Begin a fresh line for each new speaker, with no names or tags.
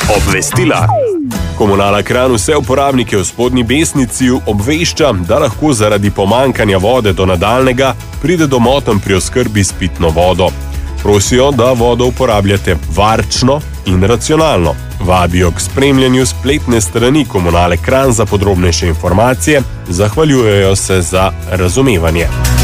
Obvestila. Komunala Kranj vse uporabnike v Spodnji Besnici obvešča, da lahko zaradi pomanjkanja vode do nadaljnjega pride do motenj pri oskrbi s pitno vodo. Prosijo, da vodo uporabljate varčno in racionalno. Vabijo k spremljanju spletne strani Komunale Kranj za podrobnejše informacije. Zahvaljujejo se za razumevanje.